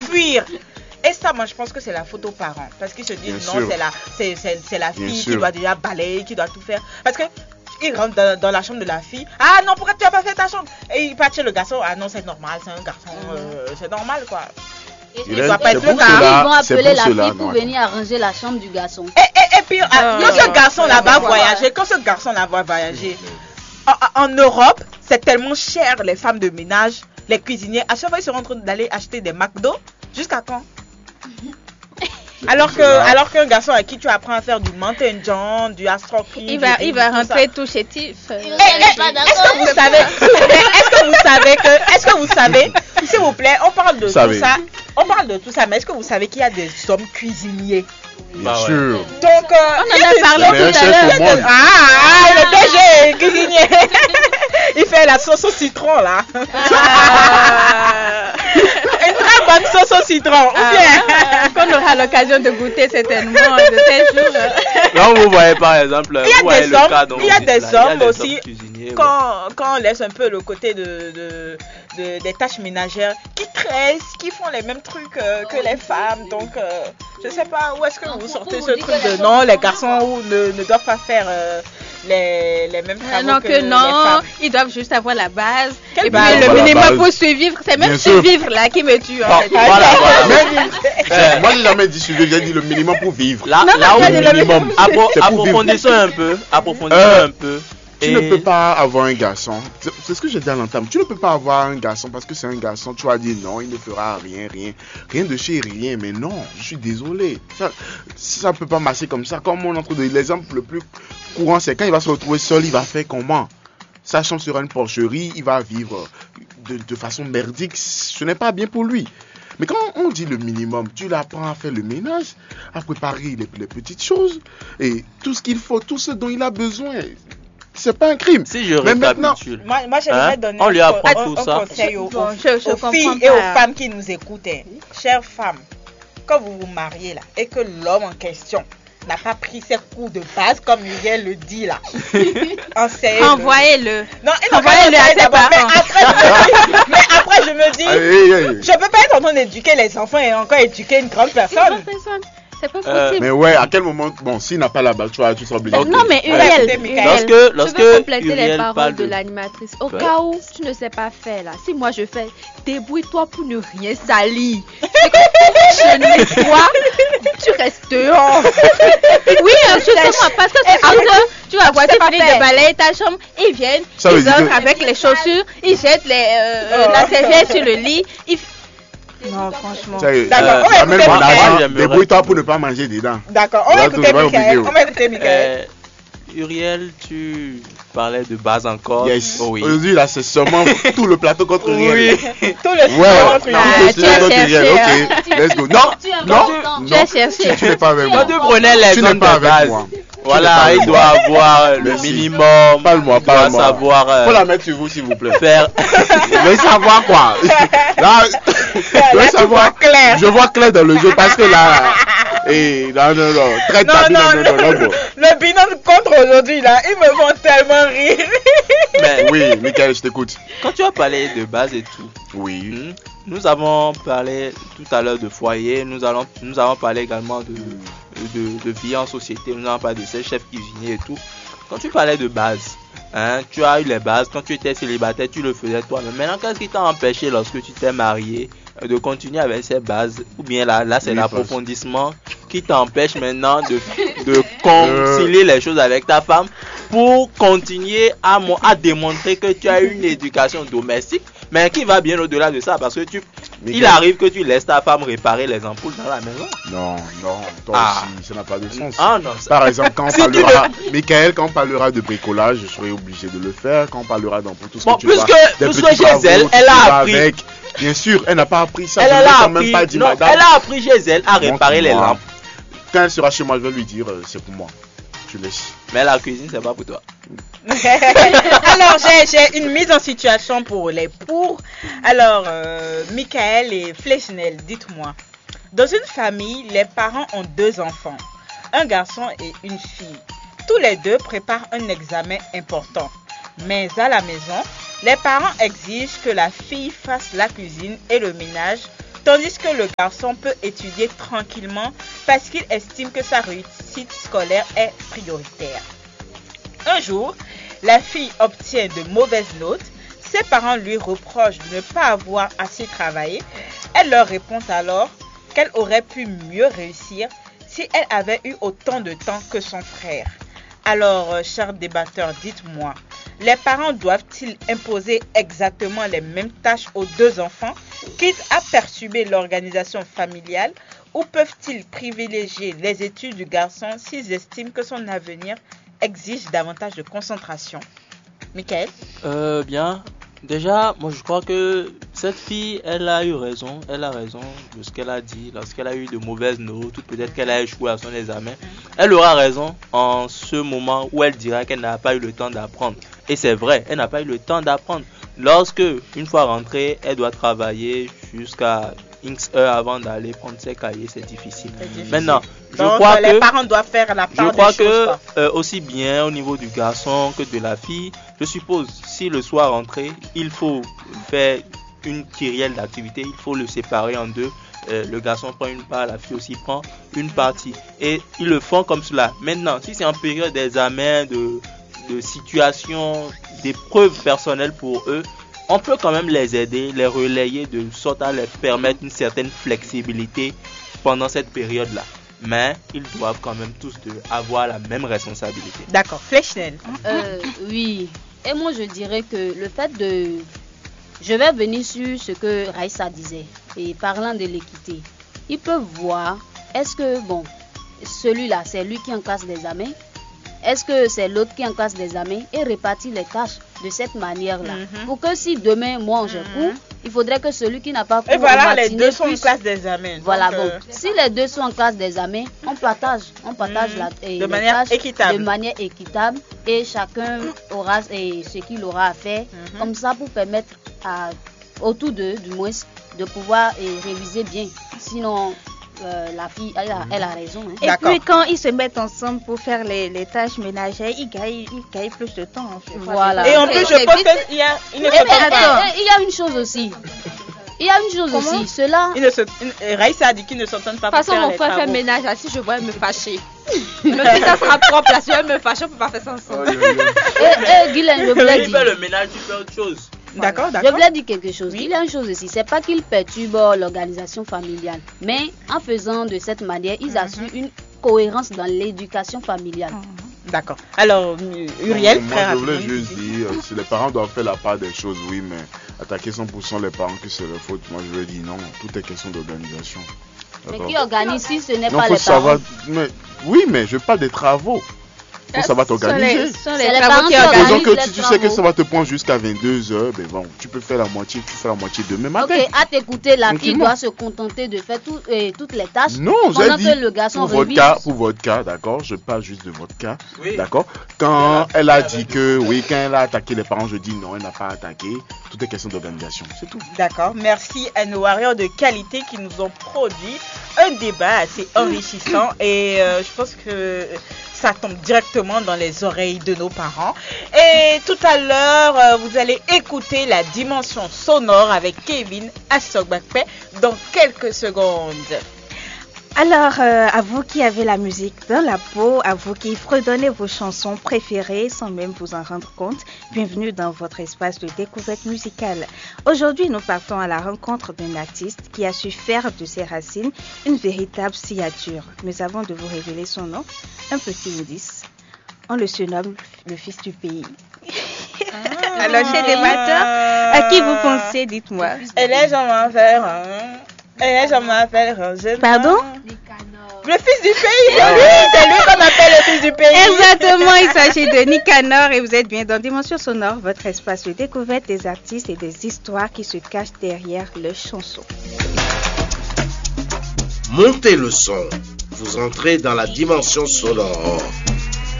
fuir. Et ça, moi, je pense que c'est la faute aux parents. Parce qu'ils se disent, non, c'est la fille qui doit déjà balayer, qui doit tout faire. Parce que il rentre dans la chambre de la fille. Ah non, pourquoi tu n'as pas fait ta chambre? Et il part chez le garçon. Ah non, c'est normal, c'est un garçon. C'est normal, quoi. Il doit pas être le cas. Ils vont appeler la fille pour venir arranger la chambre du garçon. Et puis, quand ce garçon là-bas va voyager, en Europe, c'est tellement cher, les femmes de ménage, les cuisiniers. À chaque fois, ils sont en train d'aller acheter des McDo. Jusqu'à quand? Alors qu'un garçon à qui tu apprends à faire du mountain jump, du astrophie, il va rentrer tout chétif. Est-ce que vous savez, s'il vous plaît, on parle de tout ça, mais est-ce que vous savez qu'il y a des hommes cuisiniers? Bien sûr. Donc, on en a parlé tout à l'heure. Le DG est cuisinier. Il fait la sauce au citron là. Une très bonne sauce au citron. Qu'on aura l'occasion de goûter certainement de ces jours. Là, vous voyez par exemple, il y a des hommes aussi, quand on laisse un peu le côté des tâches ménagères, qui tressent, qui font les mêmes trucs que les femmes. Donc, je sais pas où est-ce que vous sortez ce truc de non, les garçons ne doivent pas faire les mêmes travaux que les femmes. Ils doivent juste avoir la base. Quelle et base? puis le minimum pour survivre. C'est même survivre là qui me tue. Voilà. Moi, j'ai jamais dit survivre, j'ai dit le minimum pour vivre. Là où le minimum. Approfondissons un peu. Tu ne peux pas avoir un garçon. C'est ce que j'ai dit à l'entame. Tu ne peux pas avoir un garçon parce que c'est un garçon. Tu vas dire non, il ne fera rien de chez rien. Mais non, je suis désolé. Ça ne peut pas marcher comme ça. Comme l'exemple le plus courant, c'est quand il va se retrouver seul, il va faire comment? Sa chambre sera une porcherie, il va vivre de façon merdique. Ce n'est pas bien pour lui. Mais quand on dit le minimum, tu l'apprends à faire le ménage, à préparer les petites choses et tout ce qu'il faut, tout ce dont il a besoin. C'est pas un crime. Si je récapitule, moi j'aimerais donner on lui apprend tout un ça. conseil aux filles et aux femmes qui nous écoutent. Chères femmes, quand vous vous mariez là et que l'homme en question n'a pas pris ses cours de base comme Miguel le dit là, envoyez-le. Non, envoyez-le à ses parents. Mais après je me dis, je peux pas être en train d'éduquer les enfants et encore éduquer une grande personne. C'est pas possible. Mais ouais, à quel moment, s'il n'a pas la balle, tu seras obligé. Non, mais Uriel, lorsque je veux compléter les Uriel paroles de l'animatrice. Au cas où tu ne sais pas faire là, si moi je fais, débrouille-toi pour ne rien salir. Je nettoie, tu restes dehors. Oui, justement, parce que c'est comme ça. Tu vas voir, tu finis de balayer ta chambre, ils viennent, ils entrent avec les chaussures, ils jettent la serviette sur le lit. Non, franchement. D'accord, débrouille-toi pour ne pas manger dedans. D'accord, on va écouter Michael. Uriel, tu parlais de base encore. Yes. Oh, oui. Aujourd'hui, là, c'est seulement tout le plateau contre Uriel. Oui. Tout le plateau contre Uriel. Ok, let's go. Non, tu as cherché. Tu n'es pas avec moi. Quand tu prenais les zones de base. Voilà, il doit avoir le minimum. Parle-moi. Savoir. Faut la mettre sur vous, s'il vous plaît. Faire. Je veux savoir quoi. Là, je veux savoir clair. Je vois clair dans le jeu parce que là. Non. Traite ta binôme. Le binôme contre aujourd'hui là, ils me font tellement rire. Mais, oui, Michael, je t'écoute. Quand tu as parlé de base et tout. Oui. Nous avons parlé tout à l'heure de foyer. Nous avons parlé également de vie en société. Nous avons parlé de ces chefs cuisiniers et tout. Quand tu parlais de base, tu as eu les bases. Quand tu étais célibataire, tu le faisais toi-même. Maintenant, qu'est-ce qui t'a empêché lorsque tu t'es marié de continuer avec ces bases? Ou bien là c'est l'approfondissement qui t'empêche maintenant de concilier les choses avec ta femme pour continuer à démontrer que tu as une éducation domestique, mais qui va bien au-delà de ça, parce que il arrive que tu laisses ta femme réparer les ampoules dans la maison. Non, toi aussi, ça n'a pas de sens. Non, par exemple, quand on parlera, Michael, quand on parlera de bricolage, je serai obligé de le faire. Quand on parlera d'ampoule, tout ce que tu vois, puisque chez elle a appris. Bien sûr, elle n'a pas appris ça. Elle a appris chez elle à réparer les lampes. Quand elle sera chez moi, je vais lui dire, c'est pour moi. Tu laisses. Mais la cuisine, c'est pas pour toi. Alors, j'ai une mise en situation pour les pour. Alors, Michael et Fléchinel, dites-moi. Dans une famille, les parents ont 2 enfants, un garçon et une fille. Tous les 2 préparent un examen important. Mais à la maison, les parents exigent que la fille fasse la cuisine et le ménage tandis que le garçon peut étudier tranquillement parce qu'il estime que sa réussite scolaire est prioritaire. Un jour, la fille obtient de mauvaises notes. Ses parents lui reprochent de ne pas avoir assez travaillé. Elle leur répond alors qu'elle aurait pu mieux réussir si elle avait eu autant de temps que son frère. Alors, chers débatteurs, dites-moi, les parents doivent-ils imposer exactement les mêmes tâches aux deux enfants, quitte à perturber l'organisation familiale, ou peuvent-ils privilégier les études du garçon s'ils estiment que son avenir exige davantage de concentration? Michael? Bien. Déjà, moi je crois que cette fille, elle a raison de ce qu'elle a dit lorsqu'elle a eu de mauvaises notes, ou peut-être qu'elle a échoué à son examen. Elle aura raison en ce moment où elle dira qu'elle n'a pas eu le temps d'apprendre. Et c'est vrai, elle n'a pas eu le temps d'apprendre. Lorsque, une fois rentrée, elle doit travailler jusqu'à X heures avant d'aller prendre ses cahiers, c'est difficile. Maintenant, je crois que les parents doivent faire la part des choses. Je crois que aussi bien au niveau du garçon que de la fille, je suppose, si le soir rentré, il faut faire une kyrielle d'activités, il faut le séparer en deux. Le garçon prend une part, la fille aussi prend une partie. Et ils le font comme cela. Maintenant, si c'est en période d'examen, de situation, d'épreuves personnelles pour eux, on peut quand même les aider, les relayer de sorte à leur permettre une certaine flexibilité pendant cette période-là. Mais ils doivent quand même tous avoir la même responsabilité. D'accord. Flechnel. Oui. Et moi, je dirais que le fait de... Je vais venir sur ce que Raïssa disait. Et parlant de l'équité, ils peuvent voir, est-ce que, celui-là, c'est lui qui est en classe d'examen? Est-ce que c'est l'autre qui est en classe d'examen et répartit les tâches de cette manière-là? Pour que si demain, moi, j'ai cours, il faudrait que celui qui n'a pas cours... Et voilà, les deux sont en classe d'examen. Voilà, si les deux sont en classe d'examen, on partage de manière équitable. De manière équitable, et chacun aura ce qu'il aura à faire, comme ça pour permettre autour d'eux, du moins, de pouvoir réviser bien. Sinon... la fille, elle a raison. Et puis quand ils se mettent ensemble pour faire les tâches ménagères, ils gagnent plus de temps. En fait. Voilà. Et en plus, je pense qu'il y a il y a une chose aussi. Cela... Raïssa a dit qu'ils ne s'entendent pas. De toute façon, mon frère fait ménage, si je vois me fâcher. Même si ça sera propre, là, si je me fâche, on ne peut pas faire ça ensemble. Guylaine, je voulais dire. Tu fais le ménage, tu fais autre chose. D'accord. Je voulais dire quelque chose. Oui. Il y a une chose aussi, c'est pas qu'ils perturbent l'organisation familiale, mais en faisant de cette manière, ils assurent une cohérence dans l'éducation familiale. D'accord. Alors, Uriel, moi, je voulais juste dire, si les parents doivent faire la part des choses, oui, mais attaquer 100% les parents que c'est leur faute, moi je veux dire non, tout est question d'organisation. Mais qui organise si ce n'est pas les parents? Oui, mais je parle des travaux. Ça va t'organiser. C'est les parents qui organisent que tu sais que ça va te prendre jusqu'à 22h, mais bon, tu peux faire la moitié, tu fais la moitié demain matin. Ok, à t'écouter, la fille doit se contenter de faire toutes les tâches. Non, pendant que le garçon révise. Pour votre cas, d'accord, je parle juste de votre cas, d'accord. Quand elle a dit que, quand elle a attaqué les parents, je dis non, elle n'a pas attaqué. Tout est question d'organisation, c'est tout. D'accord, merci à nos warriors de qualité qui nous ont produit un débat assez enrichissant et je pense que ça tombe directement dans les oreilles de nos parents. Et tout à l'heure, vous allez écouter la dimension sonore avec Kevin Assogbakpe dans quelques secondes. Alors, à vous qui avez la musique dans la peau, à vous qui fredonnez vos chansons préférées sans même vous en rendre compte, bienvenue dans votre espace de découverte musicale. Aujourd'hui, nous partons à la rencontre d'un artiste qui a su faire de ses racines une véritable signature. Mais avant de vous révéler son nom, un petit indice. On le surnomme le fils du pays. Alors, chez des batteurs, à qui vous pensez, dites-moi. Et les gens m'appellent Pardon? Le fils du pays. Oui, c'est lui qu'on appelle le fils du pays. Exactement, il s'agit de Nicanor et vous êtes bien dans Dimension Sonore, votre espace de découverte des artistes et des histoires qui se cachent derrière leurs chansons. Montez le son, vous entrez dans la Dimension Sonore.